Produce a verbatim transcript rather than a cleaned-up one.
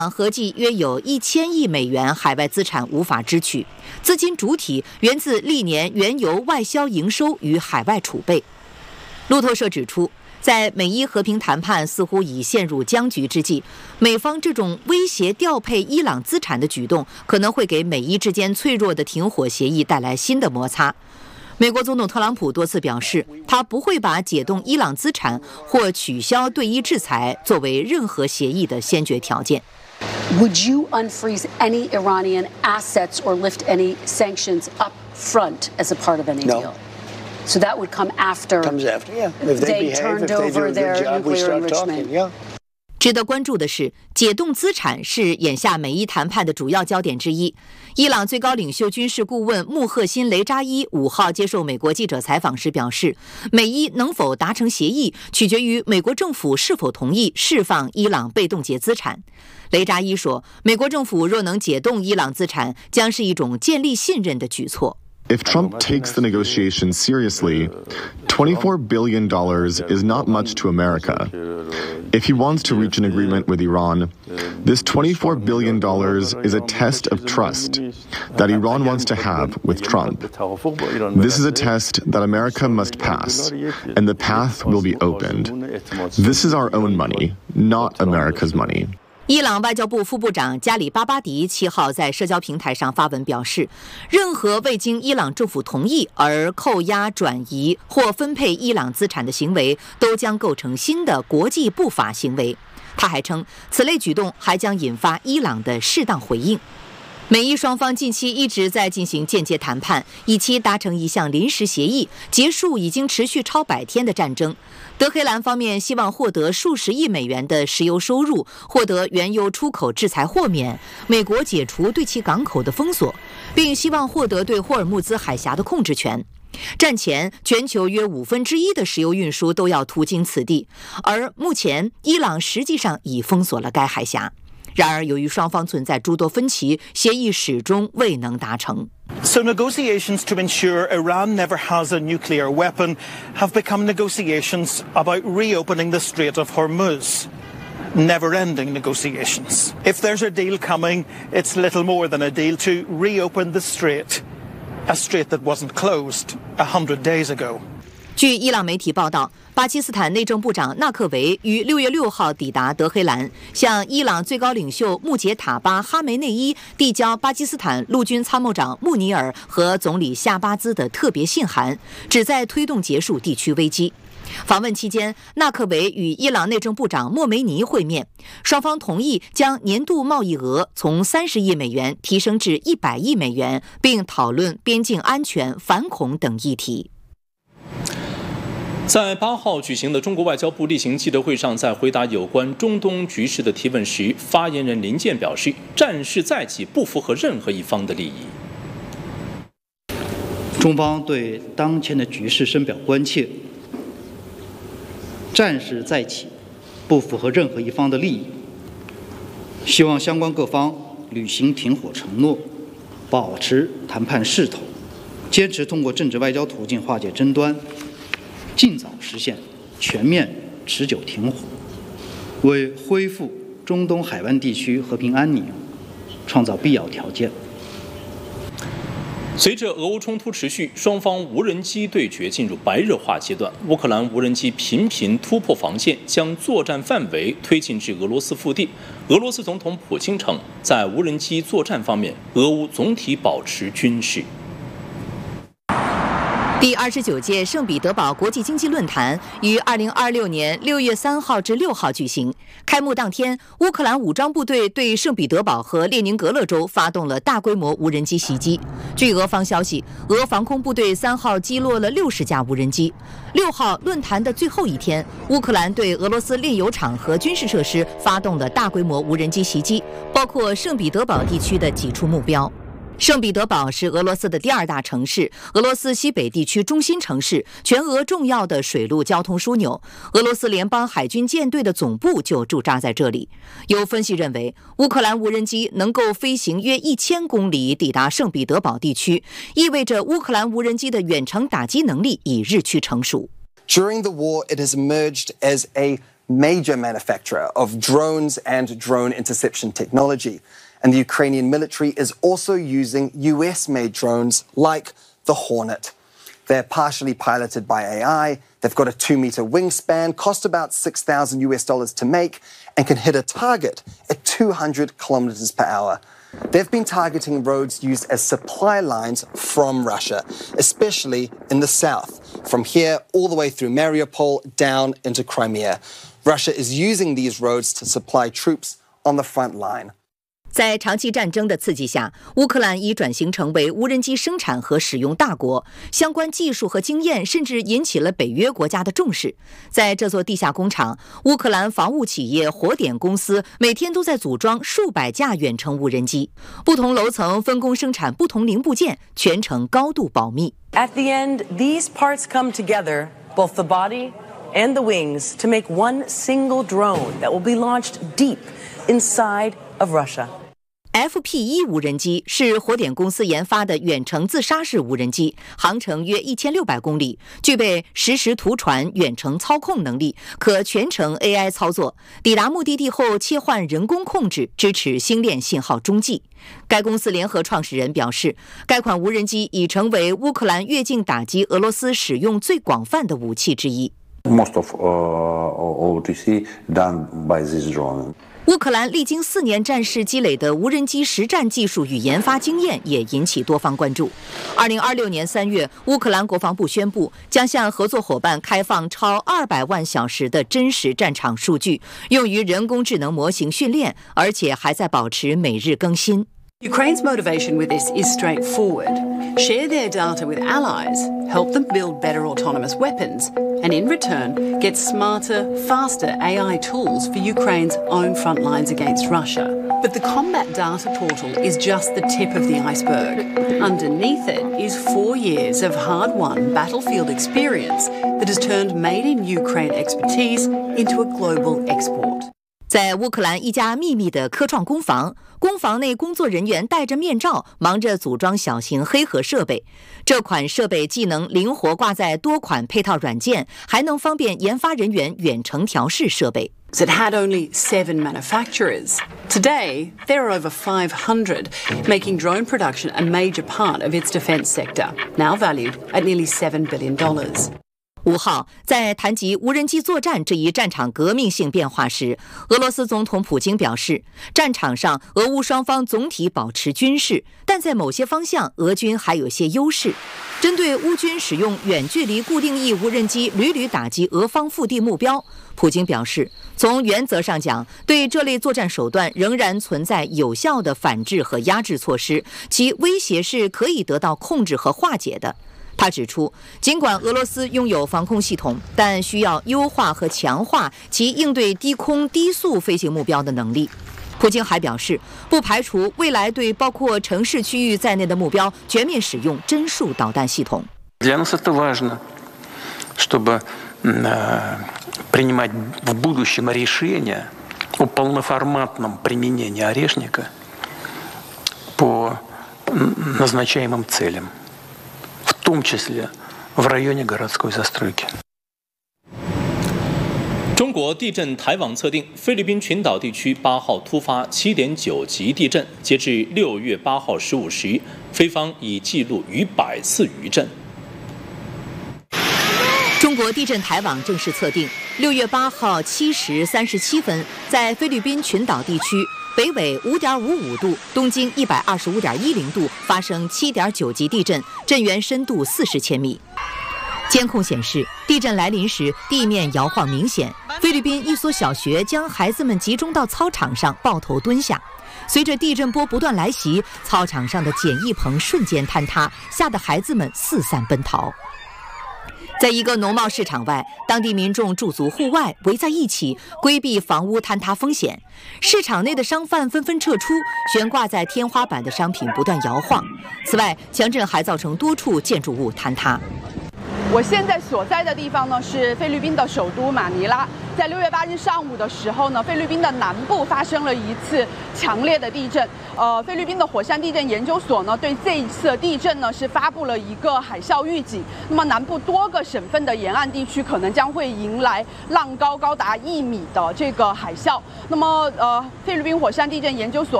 合计约有一千亿美元海外资产无法支取，资金主体源自历年原油外销营收与海外储备。路透社指出，在美伊和平谈判似乎已陷入僵局之际，美方这种威胁调配伊朗资产的举动，可能会给美伊之间脆弱的停火协议带来新的摩擦。美国总统特朗普多次表示，他不会把解冻伊朗资产或取消对伊制裁作为任何协议的先决条件。 Would you unfreeze any Iranian assets or lift any sanctions up front as a part of any deal? No. So that would come after. Comes after, yeah. If they, they behave, turned if they do over a their good job, we nuclear start enrichment. talking, yeah. 值得关注的是，解冻资产是眼下美伊谈判的主要焦点之一。伊朗最高领袖军事顾问穆赫辛·雷扎伊五号接受美国记者采访时表示，美伊能否达成协议，取决于美国政府是否同意释放伊朗被冻结资产。雷扎伊说，美国政府若能解冻伊朗资产，将是一种建立信任的举措。 If Trump takes the negotiations seriously, twenty-four billion dollars is not much to America. If he wants to reach an agreement with Iran, this twenty-four billion dollars is a test of trust that Iran wants to have with Trump. This is a test that America must pass, and the path will be opened. This is our own money, not America's money. 伊朗外交部副部长加里巴巴迪七号在社交平台上发文表示，任何未经伊朗政府同意而扣押、转移或分配伊朗资产的行为，都将构成新的国际不法行为。他还称，此类举动还将引发伊朗的适当回应。美伊双方近期一直在进行间接谈判，以期达成一项临时协议，结束已经持续超百天的战争。德黑兰方面希望获得数十亿美元的石油收入，获得原油出口制裁豁免，美国解除对其港口的封锁，并希望获得对霍尔木兹海峡的控制权。战前，全球约五分之一的石油运输都要途经此地，而目前伊朗实际上已封锁了该海峡。然而，由于双方存在诸多分歧，协议始终未能达成。 So negotiations to ensure Iran never has a nuclear weapon have become negotiations about reopening the Strait of Hormuz. Never-ending negotiations. If there's a deal coming, it's little more than a deal to reopen the strait, a strait that wasn't closed a hundred days ago. 据伊朗媒体报道，巴基斯坦内政部长纳克维于六月六号抵达德黑兰，向伊朗最高领袖穆杰塔巴·哈梅内伊递交巴基斯坦陆军参谋长穆尼尔和总理夏巴兹的特别信函，旨在推动结束地区危机。访问期间，纳克维与伊朗内政部长莫梅尼会面，双方同意将年度贸易额从三十亿美元提升至一百亿美元，并讨论边境安全、反恐等议题。 在八号举行的中国外交部例行记者会上，在回答有关中东局势的提问时，发言人林健表示，战事再起不符合任何一方的利益。 中方对当前的局势深表关切，战事再起不符合任何一方的利益，希望相关各方履行停火承诺，保持谈判势头，坚持通过政治外交途径化解争端，尽早实现全面持久停火，为恢复中东海湾地区和平安宁创造必要条件。 随着俄乌冲突持续，双方无人机对决进入白热化阶段。乌克兰无人机频频突破防线，将作战范围推进至俄罗斯腹地。俄罗斯总统普京称，在无人机作战方面，俄乌总体保持均势。 第二十九届圣彼得堡国际经济论坛于二零二六年六月三号至六号举行。开幕当天，乌克兰武装部队对圣彼得堡和列宁格勒州发动了大规模无人机袭击。据俄方消息，俄防空部队三号击落了六十架无人机。六号论坛的最后一天，乌克兰对俄罗斯炼油厂和军事设施发动了大规模无人机袭击，包括圣彼得堡地区的几处目标。圣彼得堡是俄罗斯的第二大城市，俄罗斯西北地区中心城市，全俄重要的水陆交通枢纽。俄罗斯联邦海军舰队的总部就驻扎在这里。有分析认为，乌克兰无人机能够飞行约一千公里抵达圣彼得堡地区，意味着乌克兰无人机的远程打击能力已日趋成熟。 During the war, it has emerged as a major manufacturer of drones and drone interception technology. And the Ukrainian military is also using U S-made drones like the Hornet. They're partially piloted by A I. They've got a two-meter wingspan, cost about six thousand U S dollars to make, and can hit a target at two hundred kilometers per hour. They've been targeting roads used as supply lines from Russia, especially in the south, from here all the way through Mariupol down into Crimea. Russia is using these roads to supply troops on the front line. 在长期战争的刺激下，乌克兰已转型成为无人机生产和使用大国，相关技术和经验甚至引起了北约国家的重视。在这座地下工厂，乌克兰防务企业火点公司每天都在组装数百架远程无人机，不同楼层分工生产不同零部件，全程高度保密。 At the end, these parts come together, both the body and the wings, to make one single drone that will be launched deep inside of Russia.F P 一 无人机是火点公司研发的远程自杀式无人机，航程约一千六百公里，具备实时图传、远程操控能力，可全程 A I 操作。抵达目的地后切换人工控制，支持星链信号中继。该公司联合创始人表示，该款无人机已成为乌克兰越境打击俄罗斯使用最广泛的武器之一。 Most of uh, O T C done by this drone. 乌克兰历经四年战事积累的无人机实战技术与研发经验也引起多方关注。二零二六年三月，乌克兰国防部宣布将向合作伙伴开放超二百万小时的真实战场数据，用于人工智能模型训练，而且还在保持每日更新。 Ukraine's motivation with this is straightforward. Share their data with allies, help them build better autonomous weapons, and in return, get smarter, faster A I tools for Ukraine's own front lines against Russia. But the combat data portal is just the tip of the iceberg. Underneath it is four years of hard-won battlefield experience that has turned made-in-Ukraine expertise into a global export. 在乌克兰一家秘密的科创工房，工房内工作人员戴着面罩，忙着组装小型黑盒设备。这款设备既能灵活挂载多款配套软件，还能方便研发人员远程调试设备。 It had only seven manufacturers. Today, there are over five hundred, making drone production a major part of its defense sector, now valued at nearly seven billion dollars. 五号，在谈及无人机作战这一战场革命性变化时，俄罗斯总统普京表示，战场上俄乌双方总体保持均势，但在某些方向，俄军还有些优势。针对乌军使用远距离固定翼无人机屡屡打击俄方腹地目标，普京表示，从原则上讲，对这类作战手段仍然存在有效的反制和压制措施，其威胁是可以得到控制和化解的。他指出，尽管俄罗斯拥有防空系统，但需要优化和强化其应对低空低速飞行目标的能力。普京还表示，不排除未来对包括城市区域在内的目标全面使用帧数导弹系统。 Для нас это важно, чтобы принимать в будущем решения о полноформатном применении орешника по назначаемым целям.В том числе в районе городской застройки. 中国地震台网测定，菲律宾群岛地区八号突发七点九级地震，截至六月八号十五时，菲方已记录逾百次余震。 中国地震台网正式测定，六月八号七时三十七分，在菲律宾群岛地区。北纬五点五五度，东经一百二十五点一零度，发生七点九级地震，震源深度四十千米。监控显示，地震来临时，地面摇晃明显。菲律宾一所小学将孩子们集中到操场上，抱头蹲下。随着地震波不断来袭，操场上的简易棚瞬间坍塌，吓得孩子们四散奔逃。在一个农贸市场外，当地民众驻足户外，围在一起，规避房屋坍塌风险。市场内的商贩纷纷撤出，悬挂在天花板的商品不断摇晃。此外，强震还造成多处建筑物坍塌。 我现在所在的地方呢，是菲律宾的首都马尼拉。 在六月八日上午的时候呢，菲律宾的南部发生了一次强烈的地震。呃，菲律宾的火山地震研究所呢，对这一次的地震呢是发布了一个海啸预警。那么南部多个省份的沿岸地区可能将会迎来浪高高达一米的这个海啸。那么呃，菲律宾火山地震研究所